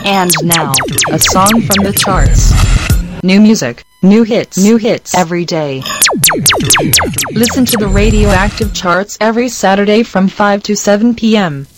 And now, a song from the charts. New music, new hits every day. Listen to the Radioactive Charts every Saturday from 5 to 7 p.m.